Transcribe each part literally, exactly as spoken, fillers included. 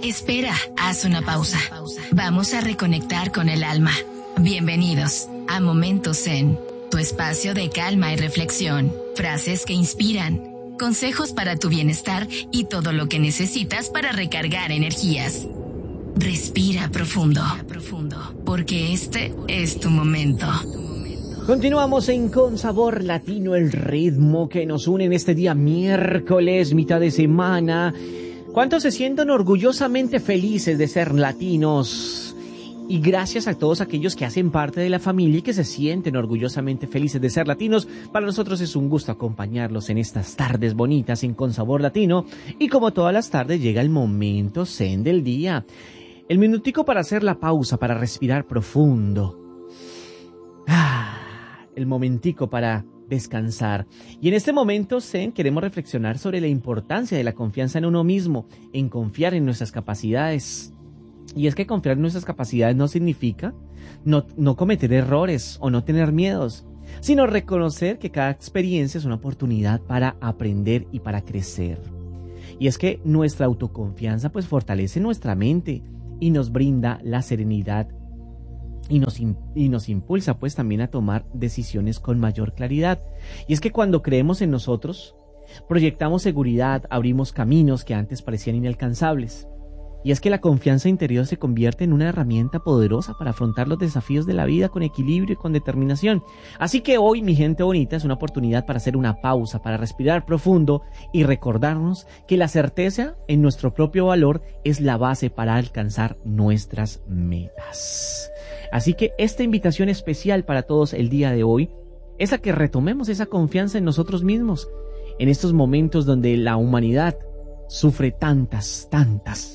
Espera, haz una pausa. Vamos a reconectar con el alma. Bienvenidos a Momento Zen, tu espacio de calma y reflexión. Frases que inspiran, consejos para tu bienestar y todo lo que necesitas para recargar energías. Respira profundo, porque este es tu momento. Continuamos en Con Sabor Latino, el ritmo que nos une en este día miércoles, mitad de semana. ¿Cuántos se sienten orgullosamente felices de ser latinos? Y gracias a todos aquellos que hacen parte de la familia y que se sienten orgullosamente felices de ser latinos. Para nosotros es un gusto acompañarlos en estas tardes bonitas en Con Sabor Latino. Y como todas las tardes llega el momento zen del día. El minutico para hacer la pausa, para respirar profundo. Ah, el momentico para descansar. Y en este momento zen queremos reflexionar sobre la importancia de la confianza en uno mismo, en confiar en nuestras capacidades. Y es que confiar en nuestras capacidades no significa no, no cometer errores o no tener miedos, sino reconocer que cada experiencia es una oportunidad para aprender y para crecer. Y es que nuestra autoconfianza pues fortalece nuestra mente y nos brinda la serenidad y nos, y nos impulsa pues también a tomar decisiones con mayor claridad. Y es que cuando creemos en nosotros, proyectamos seguridad, abrimos caminos que antes parecían inalcanzables. Y es que la confianza interior se convierte en una herramienta poderosa para afrontar los desafíos de la vida con equilibrio y con determinación. Así que hoy, mi gente bonita, es una oportunidad para hacer una pausa, para respirar profundo y recordarnos que la certeza en nuestro propio valor es la base para alcanzar nuestras metas. Así que esta invitación especial para todos el día de hoy es a que retomemos esa confianza en nosotros mismos, en estos momentos donde la humanidad sufre tantas, tantas,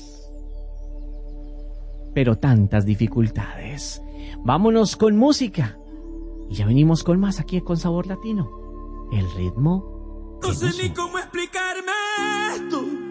pero tantas dificultades. Vámonos con música y ya venimos con más aquí Con Sabor Latino, el ritmo. No sé ni cómo explicarme esto.